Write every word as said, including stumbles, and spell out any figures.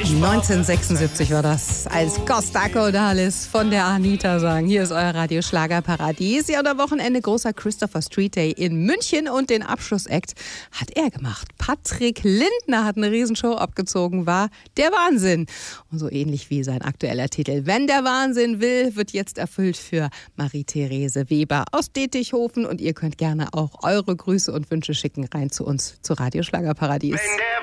neunzehnhundertsechsundsiebzig war das, als Costa Cordalis von der Anita sang. Hier ist euer Radio-Schlagerparadies. Ja, und am Wochenende großer Christopher Street Day in München und den Abschlussakt hat er gemacht. Patrick Lindner hat eine Riesenshow abgezogen, war der Wahnsinn. Und so ähnlich wie sein aktueller Titel Wenn der Wahnsinn will, wird jetzt erfüllt für Marie-Therese Weber aus Dettichhofen. Und ihr könnt gerne auch eure Grüße und Wünsche schicken rein zu uns, zu Radio Schlagerparadies. Wenn der